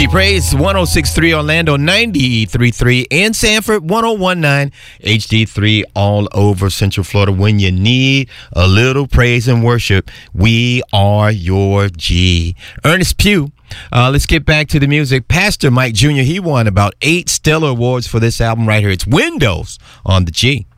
G Praise 106.3 Orlando, 93.3 in Sanford, 101.9 HD3 all over Central Florida. When you need a little praise and worship, we are your G. Ernest Pugh. Let's get back to the music. Pastor Mike Jr., he won about 8 Stellar Awards for this album right here. It's Windows on the G.